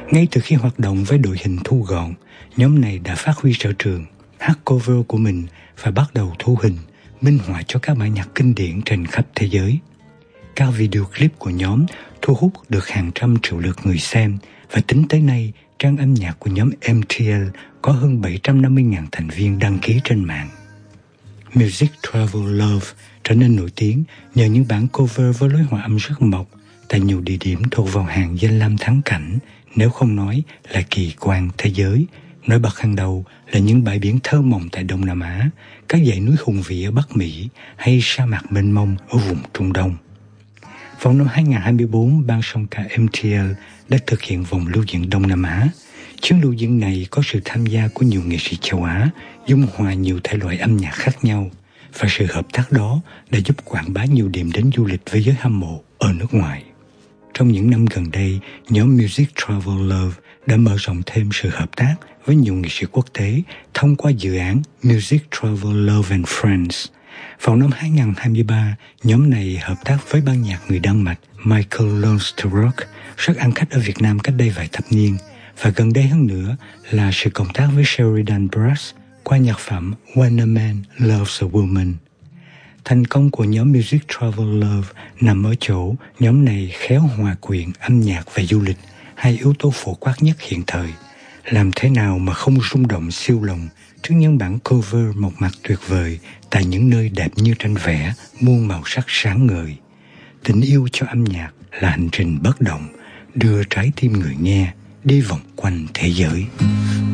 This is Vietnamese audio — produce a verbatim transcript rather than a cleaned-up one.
Ngay từ khi hoạt động với đội hình thu gọn, nhóm này đã phát huy sở trường, hát cover của mình và bắt đầu thu hình, minh họa cho các bản nhạc kinh điển trên khắp thế giới. Các video clip của nhóm thu hút được hàng trăm triệu lượt người xem và tính tới nay, trang âm nhạc của nhóm em tê lờ có hơn bảy trăm năm mươi nghìn thành viên đăng ký trên mạng. Music Travel Love trở nên nổi tiếng nhờ những bản cover với lối hòa âm rất mộc tại nhiều địa điểm thuộc vào hàng danh lam thắng cảnh, nếu không nói là kỳ quan thế giới. Nổi bật hàng đầu là những bãi biển thơ mộng tại Đông Nam Á, các dãy núi hùng vĩ ở Bắc Mỹ hay sa mạc mênh mông ở vùng Trung Đông. Vào năm hai không hai tư, ban song ca em tê lờ đã thực hiện vòng lưu diễn Đông Nam Á. Chuyến lưu diễn này có sự tham gia của nhiều nghệ sĩ châu Á, dung hòa nhiều thể loại âm nhạc khác nhau, và sự hợp tác đó đã giúp quảng bá nhiều điểm đến du lịch với giới hâm mộ ở nước ngoài. Trong những năm gần đây, nhóm Music Travel Love đã mở rộng thêm sự hợp tác với nhiều nghệ sĩ quốc tế thông qua dự án Music Travel Love and Friends. Vào năm hai không hai ba, nhóm này hợp tác với ban nhạc người Đan Mạch Michael Learns to Rock, rất ăn khách ở Việt Nam cách đây vài thập niên, và gần đây hơn nữa là sự cộng tác với Sheridan Brass qua nhạc phẩm When a Man Loves a Woman. Thành công của nhóm Music Travel Love nằm ở chỗ nhóm này khéo hòa quyện âm nhạc và du lịch, hai yếu tố phổ quát nhất hiện thời. Làm thế nào mà không rung động siêu lòng trước những bản cover một mặt tuyệt vời tại những nơi đẹp như tranh vẽ, muôn màu sắc sáng ngời. Tình yêu cho âm nhạc là hành trình bất động, đưa trái tim người nghe đi vòng quanh thế giới.